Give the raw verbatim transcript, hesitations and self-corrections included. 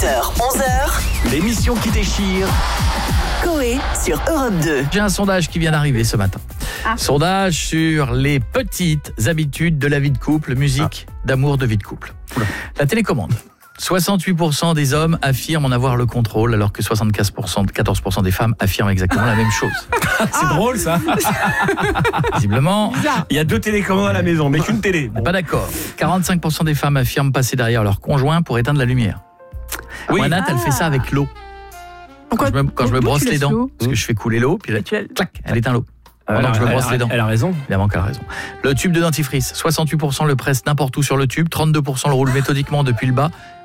huit heures, onze heures. L'émission qui déchire. Coé sur Europe deux. J'ai un sondage qui vient d'arriver ce matin. Ah. Sondage sur les petites habitudes de la vie de couple, musique ah. d'amour de vie de couple. Oula. La télécommande. soixante-huit pour cent des hommes affirment en avoir le contrôle, alors que soixante-quatorze pour cent, quatorze pour cent des femmes affirment exactement la même chose. C'est ah. drôle ça. Visiblement, il y a deux télécommandes à la maison, mais qu'une télé. Bon. Pas d'accord. quarante-cinq pour cent des femmes affirment passer derrière leur conjoint pour éteindre la lumière. Oui. Moi, Nat, ah. elle fait ça avec l'eau. Pourquoi Quand je me, quand je me brosse les dents, l'eau parce que je fais couler l'eau, puis là, clac, elle éteint l'eau. Euh, Pendant que je me brosse elle, les dents. Elle a raison. Évidemment qu'elle a raison. Le tube de dentifrice, soixante-huit pour cent le presse n'importe où sur le tube, trente-deux pour cent le roule méthodiquement depuis le bas